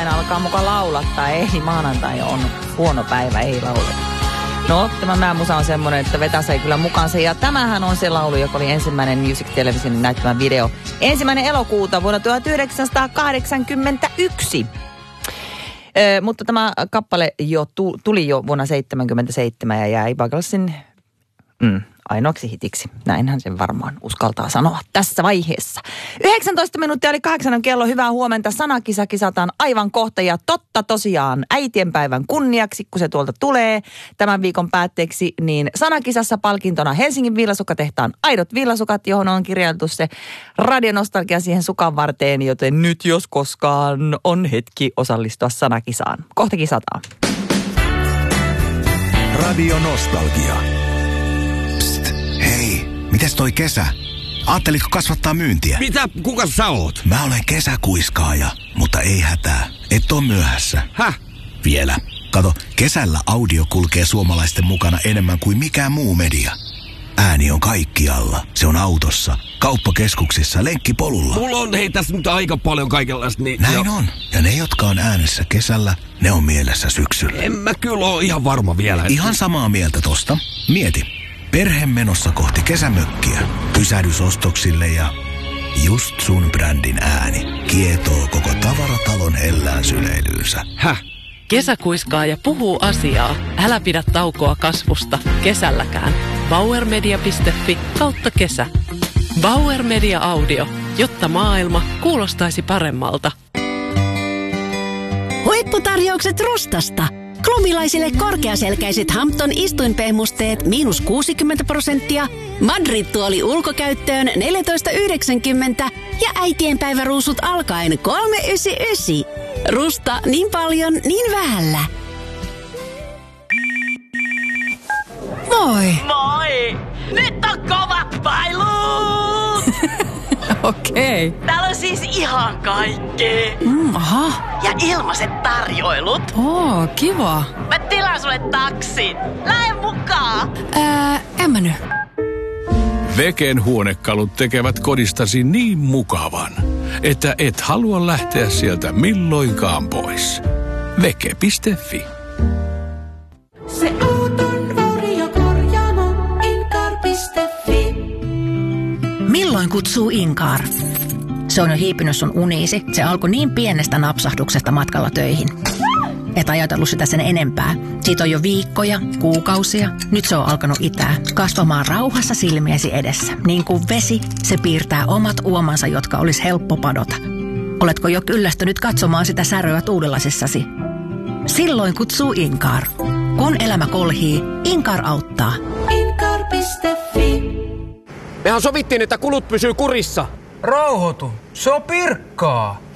maanantaina alkaa mukaan laulattaa. Ei, maanantai on huono päivä, ei lauleta. No, tämä musa on semmoinen, että vetäsee kyllä mukaansa. Ja tämähän on se laulu, joka oli ensimmäinen Music Television näyttämä video. 1. elokuuta vuonna 1981. Mutta tämä kappale tuli jo vuonna 1977 ja jäi Bugglesin ainoaksi hitiksi. Näinhän sen varmaan uskaltaa sanoa tässä vaiheessa. 19 minuuttia oli 8 kello. Hyvää huomenta. Sanakisa kisataan aivan kohta ja totta tosiaan äitienpäivän kunniaksi, kun se tuolta tulee tämän viikon päätteeksi, niin sanakisassa palkintona Helsingin Villasukatehtaan aidot villasukat, johon on kirjailtu se radionostalgia siihen sukan varteen, joten nyt jos koskaan on hetki osallistua sanakisaan. Kohta kisataan. Radio Nostalgia. Hei, mites toi kesä? Aattelitko kasvattaa myyntiä? Mitä? Kuka sä oot? Mä olen kesäkuiskaaja, mutta ei hätää. Et oo myöhässä. Häh? Vielä. Kato, kesällä audio kulkee suomalaisten mukana enemmän kuin mikään muu media. Ääni on kaikkialla. Se on autossa, kauppakeskuksissa, lenkkipolulla. Mulla on tässä nyt aika paljon kaikenlaista. Niin näin on. Ja ne, jotka on äänessä kesällä, ne on mielessä syksyllä. En mä kyllä oo ihan varma vielä. Ihan samaa mieltä tosta. Mieti. Perhe menossa kohti kesämökkiä. Pysähdysostoksille ja just sun brändin ääni kietoo koko tavaratalon hellään syleilyynsä. Häh? Kesäkuiskaaja puhuu asiaa. Älä pidä taukoa kasvusta kesälläkään. Bauermedia.fi/kesä. Bauer Media Audio, jotta maailma kuulostaisi paremmalta. Huipputarjoukset Rustasta. Klubilaisille korkeaselkäiset Hampton istuinpehmusteet -60%, Madrid-tuoli ulkokäyttöön 14,90 ja äitienpäiväruusut alkaen 3,99. Rusta niin paljon, niin vähällä. Moi! Moi! Nyt on kovat pailut! Okei. Täällä on siis ihan kaikkea. Aha. Ja ilmaiset tarjoilut. Oo, kiva. Mä tilaan sulle taksin. Lähde mukaan. En mä nyt. Veken huonekalut tekevät kodistasi niin mukavan, että et halua lähteä sieltä milloinkaan pois. Veke.fi. Se auton vauriokorjaamo Incar.fi. Milloin kutsuu Incar? Se on jo hiipinyt sun uniisi. Se alkoi niin pienestä napsahduksesta matkalla töihin. Et ajatellut sitä sen enempää. Siitä on jo viikkoja, kuukausia. Nyt se on alkanut itää. Kasvamaan rauhassa silmiesi edessä. Niin kuin vesi, se piirtää omat uomansa, jotka olisi helppo padota. Oletko jo kyllästynyt katsomaan sitä säröä tuudelasissasi? Silloin kutsuu Incar. Kun elämä kolhii, Incar auttaa. Incar.fi. Mehän sovittiin, että kulut pysyy kurissa. Rauhoitu. Se on pirkkaa.